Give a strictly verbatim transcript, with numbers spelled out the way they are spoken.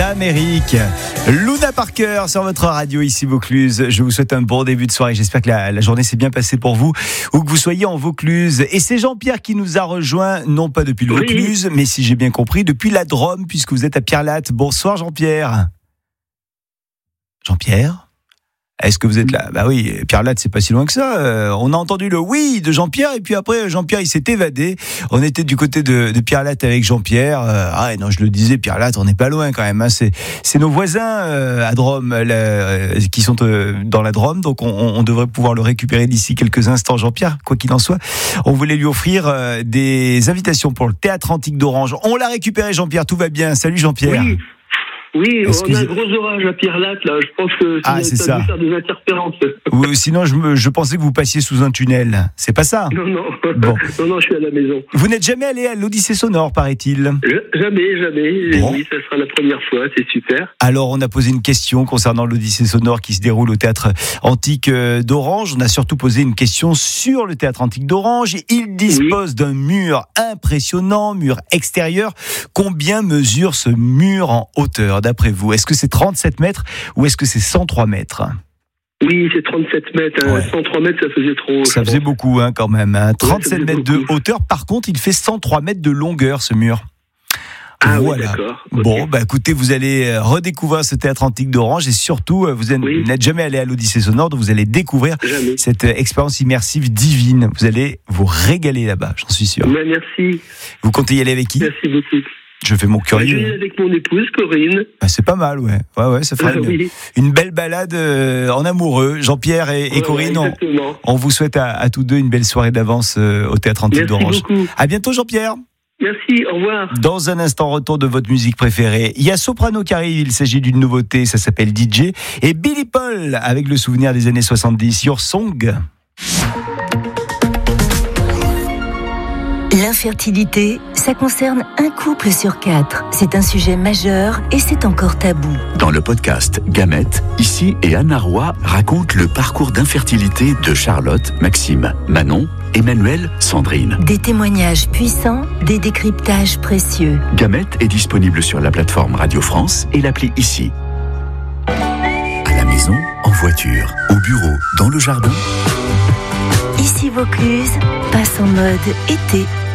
d'Amérique. Luna Parker sur votre radio ici Vaucluse. Je vous souhaite un bon début de soirée. J'espère que la, la journée s'est bien passée pour vous, où que vous soyez en Vaucluse. Et c'est Jean-Pierre qui nous a rejoint, non pas depuis le Vaucluse, oui. mais si j'ai bien compris, depuis la Drôme, puisque vous êtes à Pierrelatte. Bonsoir Jean-Pierre. Jean-Pierre ? Est-ce que vous êtes là ? Bah oui, Pierrelatte, c'est pas si loin que ça. Euh, on a entendu le oui de Jean-Pierre, et puis après, Jean-Pierre, il s'est évadé. On était du côté de, de Pierrelatte avec Jean-Pierre. Euh, ah non, je le disais, Pierrelatte, on n'est pas loin quand même. Hein. C'est, c'est nos voisins euh, à Drôme, là, euh, qui sont euh, dans la Drôme, donc on, on devrait pouvoir le récupérer d'ici quelques instants, Jean-Pierre, quoi qu'il en soit. On voulait lui offrir euh, des invitations pour le Théâtre Antique d'Orange. On l'a récupéré, Jean-Pierre, tout va bien. Salut Jean-Pierre. Oui. Oui, Excusez... on a un gros orage à Pierrelatte, là. Je pense que ah, c'est ça a ça. dû faire des interférences. Ou, sinon, je, me, je pensais que vous passiez sous un tunnel. C'est pas ça ? Non, non. Bon. non, non, je suis à la maison. Vous n'êtes jamais allé à l'Odyssée sonore, paraît-il ? Je, Jamais, jamais. Bon. Oui, ça sera la première fois, c'est super. Alors, on a posé une question concernant l'Odyssée sonore qui se déroule au Théâtre Antique d'Orange. On a surtout posé une question sur le Théâtre Antique d'Orange. Il dispose oui. d'un mur impressionnant, mur extérieur. Combien mesure ce mur en hauteur, d'après vous ? Est-ce que c'est trente-sept mètres ou est-ce que c'est cent trois mètres ? Oui, c'est trente-sept mètres. Hein. Ouais. cent trois mètres, ça faisait trop. Ça faisait pense. beaucoup hein, quand même. Hein. trente-sept ouais, mètres beaucoup. de hauteur. Par contre, il fait cent trois mètres de longueur, ce mur. Ah voilà. Oui, d'accord. Okay. Bon, bah écoutez, vous allez redécouvrir ce Théâtre Antique d'Orange et surtout, vous êtes, oui. n'êtes jamais allé à l'Odyssée sonore, donc vous allez découvrir jamais. cette expérience immersive divine. Vous allez vous régaler là-bas, j'en suis sûr. Ouais, merci. Vous comptez y aller avec qui ? Merci beaucoup. Je fais mon curieux. Je vais avec mon épouse, Corinne. Bah, c'est pas mal, ouais. Ouais, ouais, ça fera ah, une, oui. une belle balade euh, en amoureux. Jean-Pierre et, et ouais, Corinne, ouais, on, on vous souhaite à, à tous deux une belle soirée d'avance euh, au Théâtre Antique Merci d'Orange. Beaucoup. À bientôt, Jean-Pierre. Merci, au revoir. Dans un instant, retour de votre musique préférée. Il y a Soprano qui arrive, il s'agit d'une nouveauté, ça s'appelle D J. Et Billy Paul, avec le souvenir des années soixante-dix, Your Song. L'infertilité, ça concerne un couple sur quatre. C'est un sujet majeur et c'est encore tabou. Dans le podcast Gamètes, Ici et Anna Roy racontent le parcours d'infertilité de Charlotte, Maxime, Manon, Emmanuel, Sandrine. Des témoignages puissants, des décryptages précieux. Gamètes est disponible sur la plateforme Radio France et l'appli Ici. À la maison, en voiture, au bureau, dans le jardin. Ici Vaucluse passe en mode été.